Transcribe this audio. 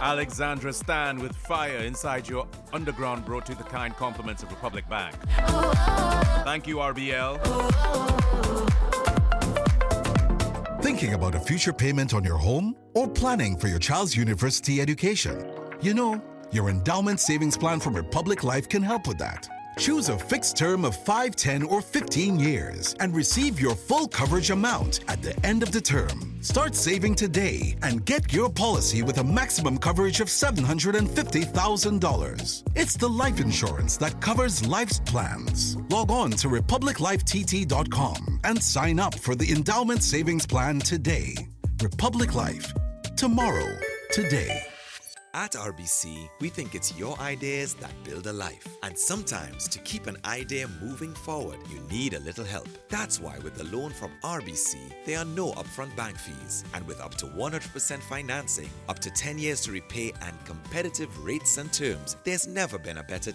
Alexandra Stan with Fire Inside Your Underground brought to you the kind compliments of Republic Bank. Thank you, RBL. Thinking about a future payment on your home or planning for your child's university education? You know, your endowment savings plan from Republic Life can help with that. Choose a fixed term of 5, 10, or 15 years and receive your full coverage amount at the end of the term. Start saving today and get your policy with a maximum coverage of $750,000. It's the life insurance that covers life's plans. Log on to republiclifett.com and sign up for the endowment savings plan today. Republic Life. Tomorrow. Today. At RBC, we think it's your ideas that build a life. And sometimes, to keep an idea moving forward, you need a little help. That's why with the loan from RBC, there are no upfront bank fees. And with up to 100% financing, up to 10 years to repay, and competitive rates and terms, there's never been a better